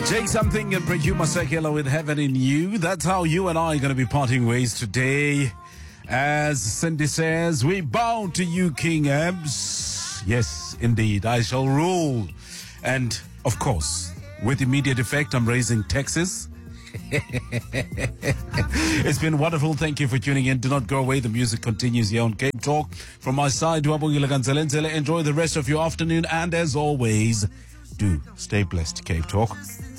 Take something and bring you Masekela with Heaven in You. That's how you and I are going to be parting ways today. As Cindy says, we bow to you, King Abs. Yes, indeed, I shall rule. And, of course, with immediate effect, I'm raising taxes. It's been wonderful. Thank you for tuning in. Do not go away. The music continues here on Cape Talk. From my side, Duabongile Ganzelenzele. Enjoy the rest of your afternoon. And as always, do stay blessed, Cape Talk.